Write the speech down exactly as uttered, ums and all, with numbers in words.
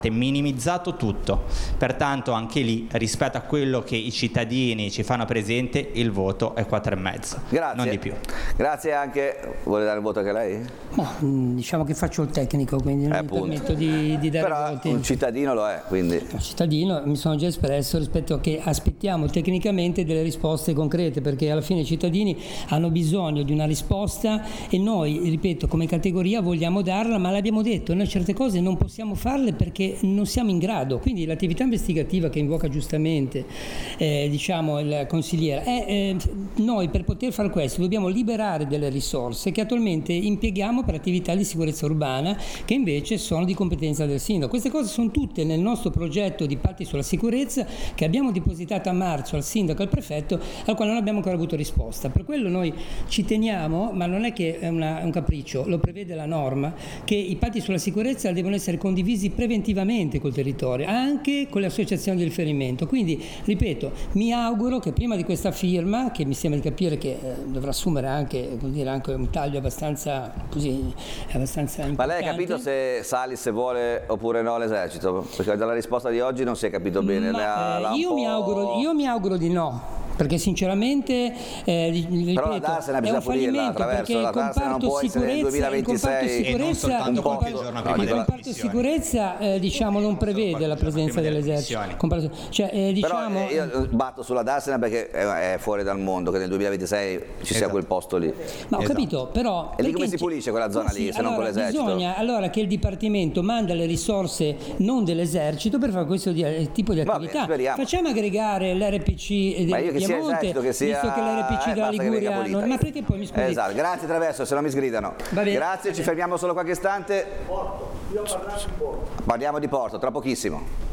minimizzato tutto, pertanto anche lì rispetto a quello che i cittadini ci fanno presente il voto è quattro e mezzo, grazie. Non di più. Grazie anche, vuole dare il voto anche lei? No, diciamo che faccio il tecnico, quindi non eh, mi permetto di, di dare Però voti. un cittadino lo è, quindi. Un cittadino mi sono già espresso rispetto a che aspettiamo tecnicamente delle risposte concrete, perché alla fine i cittadini hanno bisogno di una risposta e noi, ripeto, come categoria vogliamo darla, ma l'abbiamo detto, noi certe cose non possiamo farle perché non siamo in grado, quindi l'attività investigativa che invoca giustamente eh, diciamo il consigliere è eh, noi per poter fare questo dobbiamo liberare delle risorse che attualmente impieghiamo per attività di sicurezza urbana che invece sono di competenza del sindaco. Queste cose sono tutte nel nostro progetto di patti sulla sicurezza che abbiamo depositato a marzo al sindaco e al prefetto, al quale non abbiamo ancora avuto risposta. Per quello noi ci teniamo, ma non è che è una, un capriccio, lo prevede la norma, che i patti sulla sicurezza devono essere condivisi preventivamente col territorio, anche con le associazioni di riferimento. Quindi, ripeto, mi auguro che prima di questa firma, che mi sembra di capire che eh, dovrà assumere anche, vuol dire, anche un taglio abbastanza così, abbastanza importante. Ma lei ha capito se Salis vuole oppure no l'esercito? Perché dalla risposta di oggi non si è capito bene. Ma, ha, eh, io, mi auguro, io mi auguro di no. Perché sinceramente eh, ripeto, però la Darsena è un fallimento attraverso perché la il comparto sicurezza, il comparto sicurezza, il comparto, il comparto sicurezza eh, diciamo non prevede la presenza dell'esercito. Cioè, eh, diciamo, però io batto sulla Darsena perché è fuori dal mondo che nel duemilaventisei ci sia esatto. quel posto lì. Ma ho esatto. capito, però e lì come si pulisce quella zona lì, se allora, non con l'esercito? Bisogna allora che il Dipartimento manda le risorse non dell'esercito per fare questo di, eh, tipo di attività. Vabbè, facciamo aggregare l'R P C e del Piemonte, che sia, visto che l'R P C eh, della Liguria non, ma perché poi mi scusi? Esatto, grazie Traverso, se no mi sgridano. Grazie, ci fermiamo solo qualche istante. Porto, io ho parlato di Porto. Parliamo di Porto, tra pochissimo.